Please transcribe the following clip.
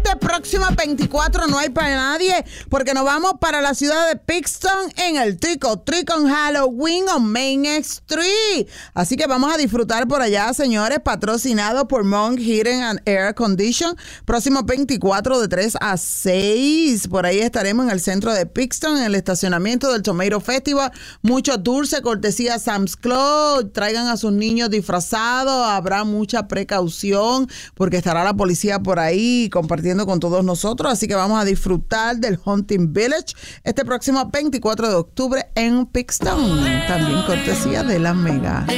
este próximo 24 no hay para nadie, porque nos vamos para la ciudad de Pittston en el Trick or Treat on Halloween on Main Street. Así que vamos a disfrutar por allá, señores, patrocinado por Monk Heating and Air Condition. Próximo 24 de 3 a 6. Por ahí estaremos en el centro de Pittston, en el estacionamiento del Tomato Festival. Muchos dulces, cortesía Sam's Club. Traigan a sus niños disfrazados. Habrá mucha precaución porque estará la policía por ahí compartiendo con todos nosotros. Así que vamos a disfrutar del Hunting Village este próximo 24 de octubre en Pittston. También cortesía de la Mega.